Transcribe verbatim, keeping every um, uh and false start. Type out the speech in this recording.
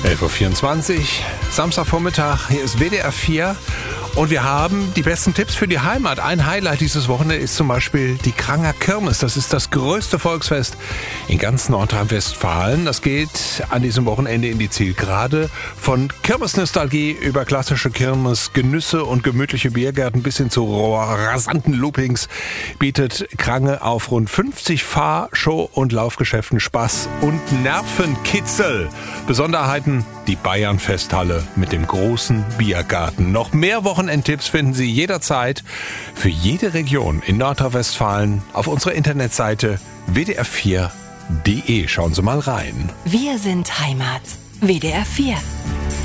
elf Uhr vierundzwanzig, Samstagvormittag, hier ist W D R vier und wir haben die besten Tipps für die Heimat. Ein Highlight dieses Wochenende ist zum Beispiel die Kranger Kirmes. Das ist das größte Volksfest in ganz Nordrhein-Westfalen. Das geht an diesem Wochenende in die Zielgerade. Von Kirmesnostalgie über klassische Kirmesgenüsse und gemütliche Biergärten bis hin zu rasanten Loopings bietet Krange auf rund fünfzig Fahr-, Show- und Laufgeschäften Spaß und Nervenkitzel. Besonderheiten: die Bayern-Festhalle mit dem großen Biergarten. Noch mehr Wochenendtipps finden Sie jederzeit für jede Region in Nordrhein-Westfalen auf unserer Internetseite w d r vier punkt d e. Schauen Sie mal rein. Wir sind Heimat. W D R vier.